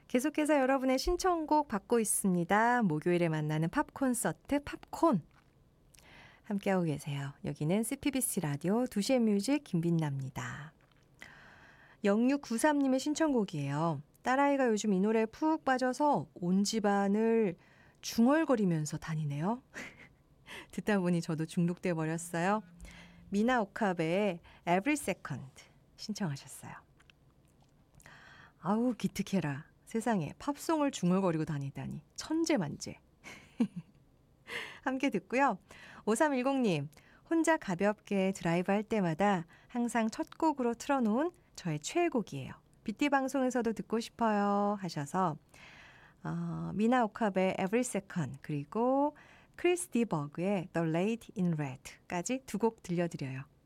계속해서 여러분의 신청곡 받고 있습니다. 목요일에 만나는 팝콘서트 팝콘. 함께하고 계세요. 여기는 CPBC 라디오 2시의 뮤직 김빈나입니다. 0693님의 신청곡이에요. 딸아이가 요즘 이 노래에 푹 빠져서 온 집안을 중얼거리면서 다니네요. 듣다 보니 저도 중독돼 버렸어요. 미나 오카베의 Every Second 신청하셨어요. 아우 기특해라. 세상에 팝송을 중얼거리고 다니다니 천재만재. 함께 듣고요. 5310님 혼자 가볍게 드라이브 할 때마다 항상 첫 곡으로 틀어놓은 저의 최애곡이에요. 뷰티 방송에서도 듣고 싶어요 하셔서 미나 오캅의 Every Second 그리고 크리스 디버그의 The Lady in Red까지 두 곡 들려드려요.